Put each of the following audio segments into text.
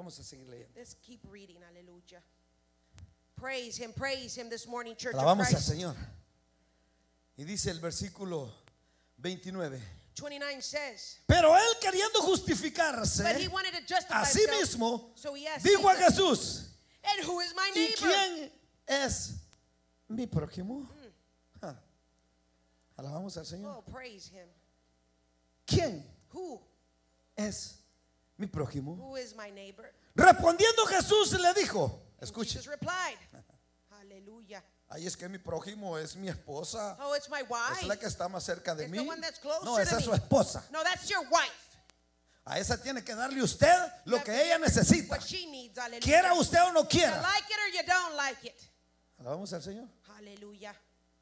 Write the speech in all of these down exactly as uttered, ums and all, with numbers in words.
Vamos a seguir leyendo. Let's keep reading. Hallelujah. Praise him, praise him this morning, church of Alabamos al Christ. Señor. Y dice el versículo veintinueve. twenty-nine says, Pero él queriendo justificarse but he wanted to justify a sí himself, mismo, so he asked dijo a Jesus, Jesús: and who is my ¿y neighbor? quién es mi prójimo? Ah. Alabamos al Señor. Oh, praise him. ¿Quién Who? es mi prójimo? Who is my neighbor? Respondiendo Jesús le dijo, And escuche, Jesus replied, hallelujah. ay, es que mi prójimo es mi esposa, Oh, it's my wife. es la que está más cerca de It's mí. the one that's closer No, to esa es me. su esposa. No, that's your wife. A esa tiene que darle usted lo You que have to ella give necesita, what she needs, hallelujah. quiera usted o no You quiera. like it or you don't like it. Alabamos al Señor. Hallelujah.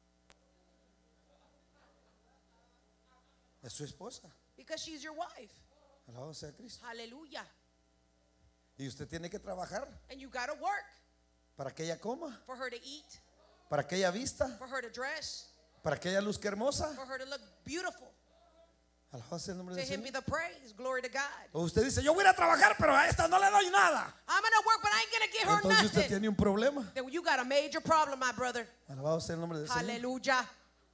Es su esposa. Because she's your wife. Alabado sea Cristo. Hallelujah. Y usted tiene que trabajar And you got to work para que ella coma, for her to eat, para que ella vista, for her to dress, para que ella luzca hermosa. for her to look beautiful. Alabado sea el nombre To del him be Señor. the praise. Glory to God. O usted dice, yo voy a ir a trabajar, pero a esta no le doy nada. I'm going to work, but I ain't going to give her Entonces usted nothing. tiene un problema. Then you got a major problem, my brother. Alabado sea el nombre del Señor. Hallelujah.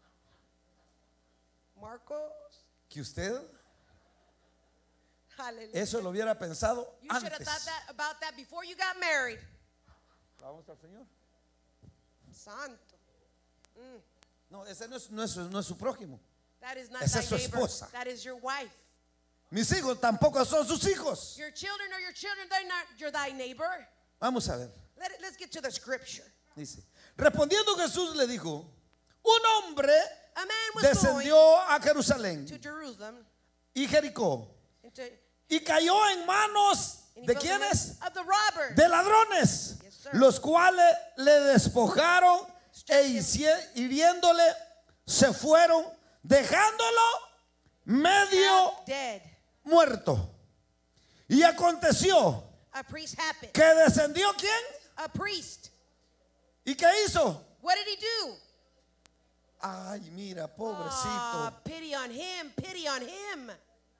Marcos. Que usted Hallelujah. eso lo hubiera pensado You should have antes. thought that about that before you got married. Alabamos al Señor. Santo. No, ese no es, no es, no es su prójimo. That is not Esa thy es su neighbor. esposa. That is your wife. Mis hijos tampoco son sus hijos. Your children are your children. They're not your thy neighbor. Vamos a ver. Let it, let's get to the scripture. Dice, respondiendo Jesús le dijo, un hombre A man was descendió a Jerusalén going to Jerusalem y Jericó and, to, y cayó en manos and he de fell quiénes? Of the robbers. De ladrones, Yes, sir. los cuales le despojaron e hicie- hiriéndole se fueron, dejándolo medio Half dead. muerto. Y aconteció A priest happened. que descendió ¿quién? A priest. ¿Y qué hizo? What did he do? Ay, mira, Ah, pobrecito. pity on him. Pity on him.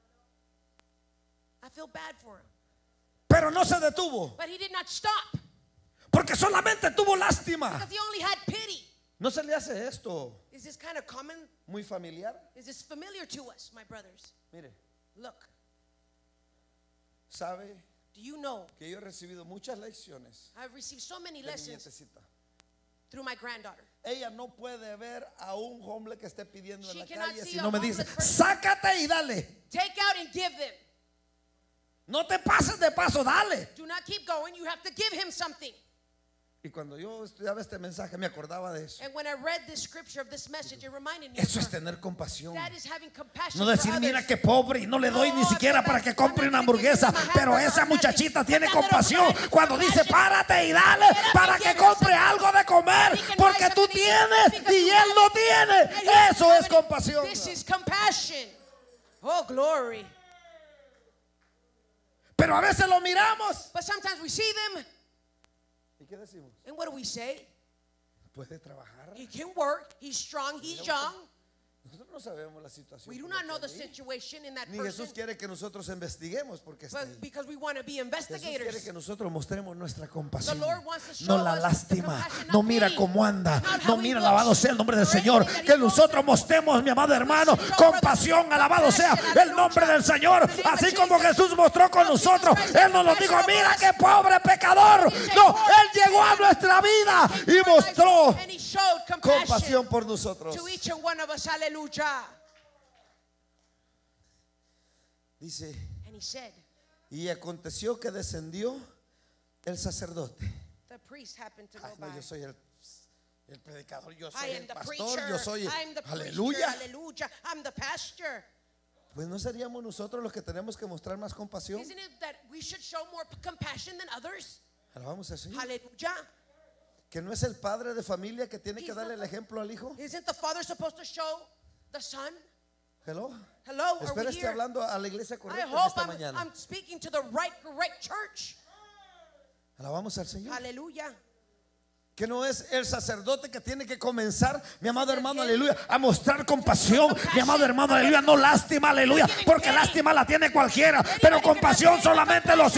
I feel bad for him. Pero no se detuvo, But he did not stop. porque solamente tuvo lástima. Because he only had pity. ¿No se le hace esto Is this kind of common? muy familiar? Is this familiar to us, my brothers? Mire, Look, sabe do you know que yo he recibido muchas lecciones I've received so many de mi lessons nietecita. through my granddaughter. Ella no puede ver a un hombre que esté pidiendo en She la cannot calle see si a no me dice, homeless person. sácate y dale. Take out and give them. No te pases de paso, dale. Do not keep going. You have to give him something. Y cuando yo estudiaba este mensaje me acordaba de eso. And when I read this scripture of this message, it reminded me Eso of es her. tener compasión. That is having compassion No for decir, others. mira qué pobre y no le doy No, ni siquiera I feel para bad. que compre I'm una not gonna give hamburguesa. him a Pero hamburger esa or nothing. muchachita But tiene that little compasión girl has cuando dice, compassion. párate y dale Get up para and que give her compre something. algo de comer. He can Porque buy tú something tienes because y you él have no it. tiene. And he doesn't Eso have es it. compasión. This is compassion. Oh, glory. Pero a veces lo miramos. But sometimes we see them, ¿Y qué decimos? and what do we say? Puede trabajar. He can work. He's strong. He's young. Nosotros no sabemos la situación. We do por not la know que the anda ahí. situation in that Ni person. Jesús quiere que nosotros investiguemos porque está ahí. But because we want to be Jesús quiere investigators. que nosotros mostremos nuestra The compasión. Lord wants to show No la us lástima. the compassion, No not mira pity. cómo anda. Not how No he mira, looks, alabado sea el nombre del or Señor. anything that he Que goes nosotros through. mostremos, mi amado hermano, should show compasión. brother, Alabado sea compassion, el nombre aleluya. del Señor. In the name of Así como Jesus. Jesús mostró con No, Jesus nosotros. Christ Él had nos lo dijo. compassion Mira over qué us. pobre pecador. He said, No, "Poor Él llegó a nuestra vida y mostró And he showed compassion compasión por nosotros. to each and one of us. Hallelujah. Dice, And he said, y aconteció que descendió el sacerdote. the priest happened to go Ay, no, by. yo soy el, el predicador, yo I soy am el the pastor, preacher. yo soy el, I'm the preacher. aleluya. Hallelujah. I'm the pastor. Pues no seríamos nosotros los que tenemos que mostrar más compasión. Isn't it that we should show more p- compassion than others? Alabamos al Señor. Hallelujah. Que no es el padre de familia que tiene que He's darle not el ejemplo al hijo. Isn't the father supposed to show the son? Hello. Hello, are Espero we esté here? hablando a la iglesia I correcta en hope esta I'm, mañana. I'm speaking to the right, correct church. Alabamos al Señor. Hallelujah. Que no es el sacerdote que tiene que comenzar, mi amado hermano, aleluya, a mostrar compasión, mi amado hermano, aleluya, no lástima, aleluya, porque lástima la tiene cualquiera, pero compasión solamente los